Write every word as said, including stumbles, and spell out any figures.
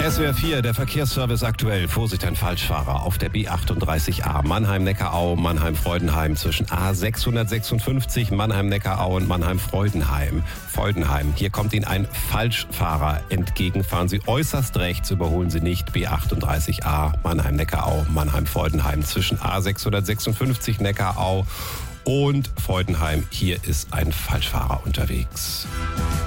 S W R vier, der Verkehrsservice aktuell. Vorsicht, ein Falschfahrer auf der B achtunddreißig A. Mannheim-Neckarau, Mannheim-Freudenheim zwischen A sechshundertsechsundfünfzig, Mannheim-Neckarau und Mannheim-Freudenheim. Freudenheim. Hier kommt Ihnen ein Falschfahrer entgegen. Fahren Sie äußerst rechts, überholen Sie nicht. B achtunddreißig A, Mannheim-Neckarau, Mannheim-Freudenheim zwischen A sechshundertsechsundfünfzig, Neckarau und Freudenheim. Hier ist ein Falschfahrer unterwegs.